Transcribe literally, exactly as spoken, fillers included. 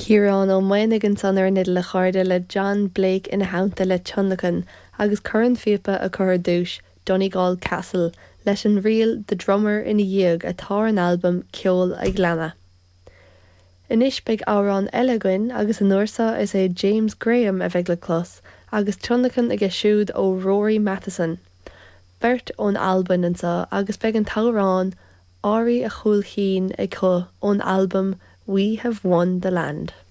Ciarán ó Moynigan san ar nid le chairde le John Blake ina haanta le Tionlacan agus churann fiopa a chur dúis Donegal Castle leis an rial The Drummer ina dhiog atá an albumm Ceol ag Gleanna. Inis beidh árán eile againn agus an uairsa is é James Graham a bheith le clos agus Tionlacan ag siúd ó Rory Matheson. Beirt ón Alban ansa agus beidh an tárán áirí a chúil chin ag chu ón albumm We Have Won the Land.